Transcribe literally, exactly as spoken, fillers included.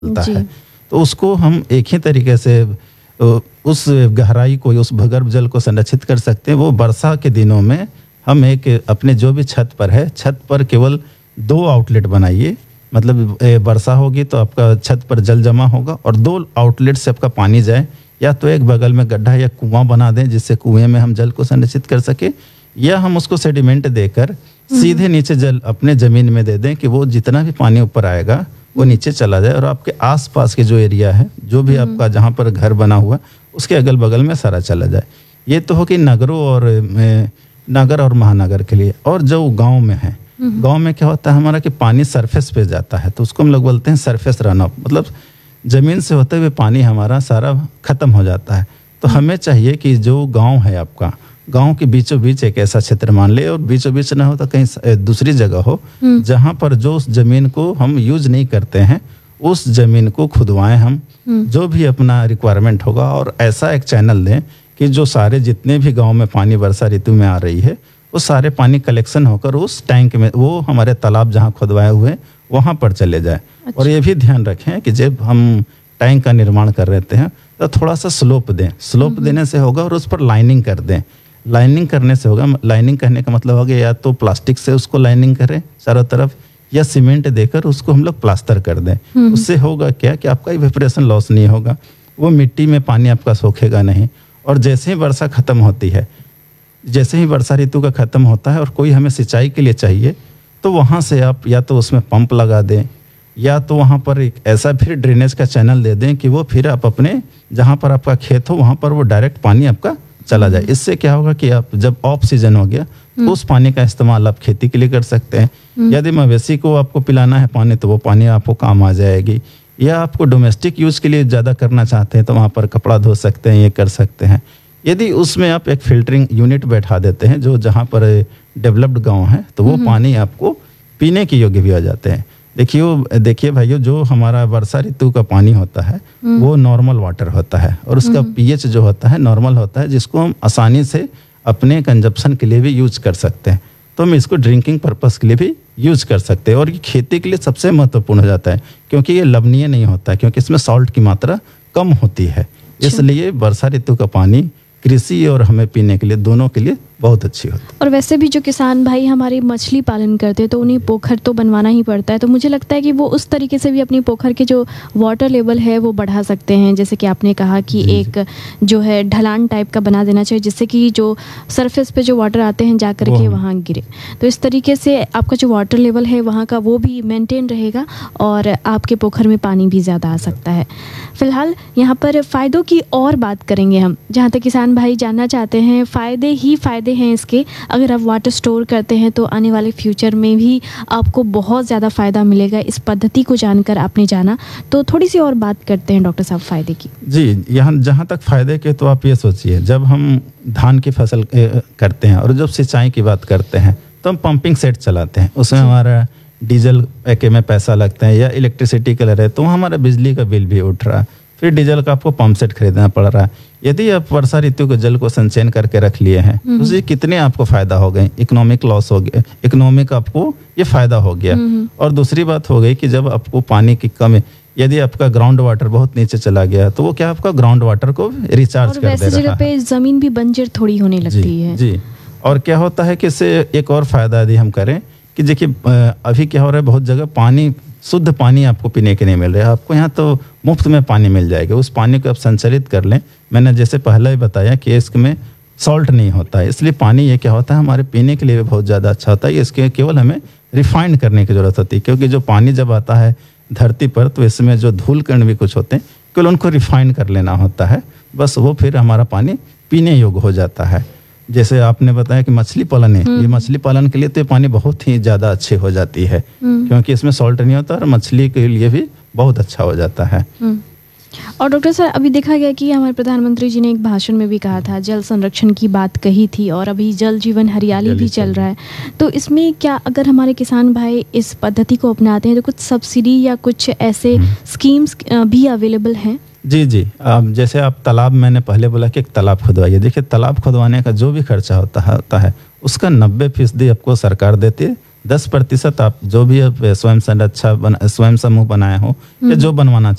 निकलता है, तो उसको हम एक ही तरीके से उस गहराई को, उस भूगर्भ जल को संरक्षित कर सकते हैं। वो वर्षा के दिनों में हम एक अपने जो भी छत पर है, छत पर केवल दो आउटलेट बनाइए। मतलब वर्षा होगी तो आपका छत पर जल जमा होगा और दो आउटलेट से आपका पानी जाए, या तो एक बगल में गड्ढा या कुआं बना दें जिससे कुएं में हम जल को संरक्षित कर सके, या हम उसको सेडिमेंट देकर सीधे नीचे जल अपने जमीन में दे दें कि वो जितना भी पानी ऊपर आएगा वो नीचे चला जाए और आपके आसपास के जो एरिया है, जो भी आपका जहाँ पर घर बना हुआ, उसके अगल बगल में सारा चला जाए। ये तो हो कि नगरों और नगर और महानगर के लिए। और जो गांव में है, गांव में क्या होता है हमारा कि पानी सरफेस पे जाता है, तो उसको हम लोग बोलते हैं सरफेस रन ऑफ, मतलब जमीन से होते हुए पानी हमारा सारा खत्म हो जाता है। तो हमें चाहिए कि जो गांव है आपका, गांव के बीचों बीच एक ऐसा क्षेत्र मान ले, और बीचों बीच ना हो तो कहीं दूसरी जगह हो जहां पर जो उस जमीन को हम यूज नहीं करते हैं, उस जमीन को खुदवाएं हम, जो भी अपना रिक्वायरमेंट होगा, और ऐसा एक चैनल दें कि जो सारे जितने भी गांव में पानी वर्षा ऋतु में आ रही है वो सारे पानी कलेक्शन होकर उस टैंक में, वो हमारे तालाब जहाँ खुदवाए हुए वहाँ पर चले जाए। अच्छा। और ये भी ध्यान रखें कि जब हम टैंक का निर्माण कर रहे हैं तो थोड़ा सा स्लोप दें, स्लोप देने से होगा, और उस पर लाइनिंग कर दें। लाइनिंग करने से होगा, लाइनिंग करने का मतलब हो गया या तो प्लास्टिक से उसको लाइनिंग करें चारों तरफ, या सीमेंट देकर उसको हम लोग प्लास्टर कर दें। उससे होगा क्या कि आपका इवेपोरेशन लॉस नहीं होगा, वो मिट्टी में पानी आपका सोखेगा नहीं। और जैसे ही वर्षा खत्म होती है, जैसे ही वर्षा ऋतु का खत्म होता है और कोई हमें सिंचाई के लिए चाहिए, तो वहाँ से आप या तो उसमें पंप लगा दें, या तो वहाँ पर एक ऐसा फिर ड्रेनेज का चैनल दे दें कि वो फिर आप अपने जहाँ पर आपका खेत हो वहाँ पर वो डायरेक्ट पानी आपका चला जाए। इससे क्या होगा कि आप जब ऑफ सीजन हो गया तो उस पानी का इस्तेमाल आप खेती के लिए कर सकते हैं। यदि मवेशी को आपको पिलाना है पानी, तो वो पानी आपको काम आ जाएगी। या आपको डोमेस्टिक यूज के लिए ज़्यादा करना चाहते हैं तो वहाँ पर कपड़ा धो सकते हैं, ये कर सकते हैं। यदि उसमें आप एक फिल्टरिंग यूनिट बैठा देते हैं जो जहाँ पर डेवलप्ड गांव है, तो वो पानी आपको पीने के योग्य भी हो जाते हैं। देखिए देखिए भाइयों, जो हमारा वर्षा ऋतु का पानी होता है वो नॉर्मल वाटर होता है, और उसका पीएच जो होता है नॉर्मल होता है, जिसको हम आसानी से अपने कंजप्शन के लिए भी यूज कर सकते हैं। तो हम इसको ड्रिंकिंग पर्पस के लिए भी यूज कर सकते हैं, और ये खेती के लिए सबसे महत्वपूर्ण हो जाता है क्योंकि ये लवणीय नहीं होता है, क्योंकि इसमें सॉल्ट की मात्रा कम होती है। इसलिए वर्षा ऋतु का पानी कृषि और हमें पीने के लिए, दोनों के लिए बहुत अच्छी होती है। और वैसे भी जो किसान भाई हमारे मछली पालन करते हैं तो उन्हें पोखर तो बनवाना ही पड़ता है, तो मुझे लगता है कि वो उस तरीके से भी अपनी पोखर के जो वाटर लेवल है वो बढ़ा सकते हैं। जैसे कि आपने कहा कि एक जो है ढलान टाइप का बना देना चाहिए, जिससे कि जो सरफेस पे जो वाटर आते हैं जा करके वहाँ गिरे, तो इस तरीके से आपका जो वाटर लेवल है वहाँ का वो भी मेंटेन रहेगा और आपके पोखर में पानी भी ज़्यादा आ सकता है। फिलहाल यहाँ पर फ़ायदों की और बात करेंगे हम, जहाँ तक किसान भाई जानना चाहते हैं फ़ायदे ही फ़ायदे हैं इसके। अगर आप वाटर स्टोर करते हैं तो आने वाले फ्यूचर में भी आपको बहुत ज़्यादा फ़ायदा मिलेगा। इस पद्धति को जानकर आपने जाना, तो थोड़ी सी और बात करते हैं डॉक्टर साहब फ़ायदे की। जी, यहाँ जहाँ तक फ़ायदे के, तो आप ये सोचिए, जब हम धान की फसल करते हैं और जब सिंचाई की बात करते हैं तो हम पंपिंग सेट चलाते हैं, उसमें हमारा डीजल पैके में पैसा लगता है, या इलेक्ट्रिसिटी के रहे तो हमारा बिजली का बिल भी उठ रहा है, फिर डीजल का आपको पंप सेट खरीदना पड़ रहा है। यदि आप वर्षा ऋतु के जल को संचयन करके रख लिए हैं तो उससे कितने आपको फायदा हो गए, इकोनॉमिक लॉस हो गया, इकोनॉमिक आपको ये फायदा हो गया। और दूसरी बात हो गई कि जब आपको पानी की कमी, यदि आपका ग्राउंड वाटर बहुत नीचे चला गया तो वो क्या आपका ग्राउंड वाटर को रिचार्ज कर दे रहा है। जगह पे जमीन भी बंजर थोड़ी होने लगती है। जी, और क्या होता है कि इससे एक और फायदा यदि हम करें कि देखिए अभी क्या हो रहा है, बहुत जगह पानी, शुद्ध पानी आपको पीने के नहीं मिल रहा है। आपको यहाँ तो मुफ्त में पानी मिल जाएगा, उस पानी को आप संचरित कर लें। मैंने जैसे पहले ही बताया कि इसमें सॉल्ट नहीं होता है, इसलिए पानी ये क्या होता है हमारे पीने के लिए भी बहुत ज़्यादा अच्छा होता है। इसके केवल हमें रिफाइंड करने की ज़रूरत होती है, क्योंकि जो पानी जब आता है धरती पर तो इसमें जो धूल कण भी कुछ होते हैं, केवल उनको रिफाइंड कर लेना होता है, बस वो फिर हमारा पानी पीने योग्य हो जाता है। जैसे आपने बताया कि मछली पालन है, ये मछली पालन के लिए तो ये पानी बहुत ही ज़्यादा अच्छी हो जाती है, क्योंकि इसमें सॉल्ट नहीं होता और मछली के लिए भी बहुत अच्छा हो जाता है। और डॉक्टर सर, अभी देखा गया कि हमारे प्रधानमंत्री जी ने एक भाषण में भी कहा था, जल संरक्षण की बात कही थी, और अभी जल जीवन हरियाली भी चल रहा है। तो इसमें क्या अगर हमारे किसान भाई इस पद्धति को अपनाते हैं तो कुछ सब्सिडी या कुछ ऐसे स्कीम्स भी अवेलेबल हैं? जी जी, आप जैसे आप तालाब, मैंने पहले बोला कि एक तालाब खुदवाइए। देखिए तालाब खुदवाने का जो भी खर्चा होता है होता है उसका नब्बे फीसदी आपको सरकार देती है, दस प्रतिशत आप जो भी आप स्वयं संरक्षा बन, स्वयं समूह बनाए हो या जो बनवाना